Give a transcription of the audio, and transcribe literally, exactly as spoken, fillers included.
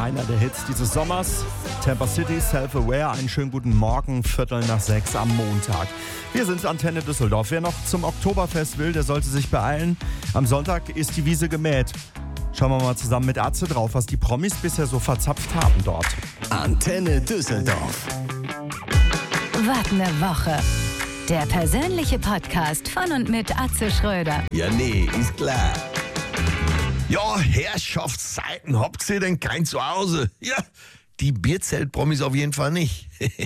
einer der Hits dieses Sommers. Tampa City, Self-Aware, einen schönen guten Morgen, Viertel nach sechs am Montag. Wir sind Antenne Düsseldorf. Wer noch zum Oktoberfest will, der sollte sich beeilen. Am Sonntag ist die Wiese gemäht. Schauen wir mal zusammen mit Atze drauf, was die Promis bisher so verzapft haben dort. Antenne Düsseldorf. Was ne Woche. Der persönliche Podcast von und mit Atze Schröder. Ja, nee, ist klar. Ja, Herrschaftszeiten, habt ihr denn kein Zuhause? Ja, die Bierzelt-Promis auf jeden Fall nicht.